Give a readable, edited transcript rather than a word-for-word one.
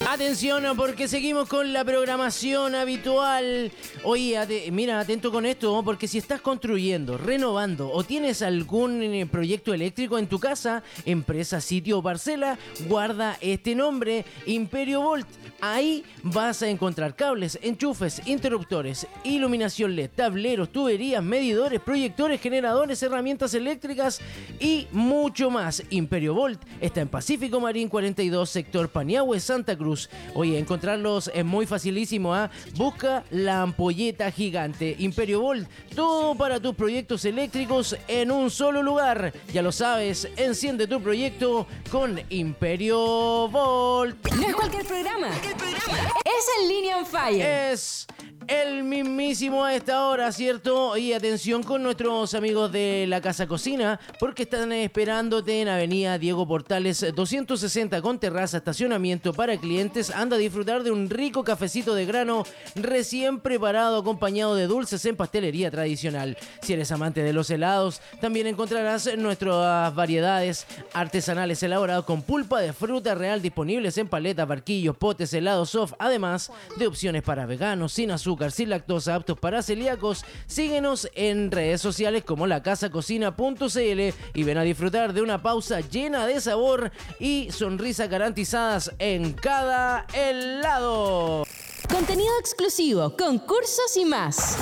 Atención, porque seguimos con la programación habitual. Oye, mira, atento con esto, porque si estás construyendo, renovando o tienes algún proyecto eléctrico en tu casa, empresa, sitio o parcela, guarda este nombre, Imperio Volt. Ahí vas a encontrar cables, enchufes, interruptores, iluminación LED, tableros, tuberías, medidores, proyectores, generadores, herramientas eléctricas y mucho más. Imperio Volt está en Pacífico Marín 42, sector Paniagüe, Santa Cruz. Oye, encontrarlos es muy facilísimo, ¿ah? Busca la ampolleta gigante. Imperio Volt, todo para tus proyectos eléctricos en un solo lugar. Ya lo sabes, enciende tu proyecto con Imperio Volt. No es cualquier programa. Es el Línea on Fire. Es el mismísimo a esta hora, ¿cierto? Y atención con nuestros amigos de la Casa Cocina, porque están esperándote en Avenida Diego Portales 260 con terraza, estacionamiento para clientes. Anda a disfrutar de un rico cafecito de grano recién preparado, acompañado de dulces en pastelería tradicional. Si eres amante de los helados, también encontrarás nuestras variedades artesanales elaboradas con pulpa de fruta real disponibles en paletas, barquillos, potes, helados soft, además de opciones para veganos, sin azúcar, sin lactosa, aptos para celíacos. Síguenos en redes sociales como lacasacocina.cl y ven a disfrutar de una pausa llena de sabor y sonrisas garantizadas en cada helado. Contenido exclusivo, concursos y más.